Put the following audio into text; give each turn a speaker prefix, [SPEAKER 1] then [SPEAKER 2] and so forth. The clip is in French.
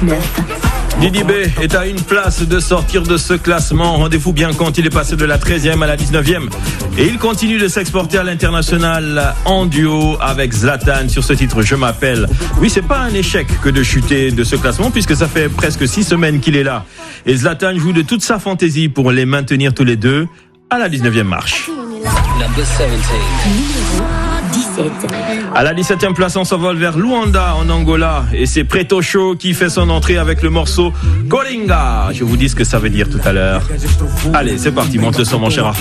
[SPEAKER 1] 19.
[SPEAKER 2] Didi B est à une place de sortir de ce classement. Rendez-vous bien compte, il est passé de la 13e à la 19e. Et il continue de s'exporter à l'international en duo avec Zlatan sur ce titre Je m'appelle. Oui, c'est pas un échec que de chuter de ce classement puisque ça fait presque 6 semaines qu'il est là. Et Zlatan joue de toute sa fantaisie pour les maintenir tous les deux à la 19e marche.
[SPEAKER 1] Numéro 17.
[SPEAKER 2] À la 17e place, on s'envole vers Luanda en Angola et c'est Preto Show qui fait son entrée avec le morceau Coringa. Je vous dis ce que ça veut dire tout à l'heure. Allez, c'est parti, monte le son mon cher Arthur.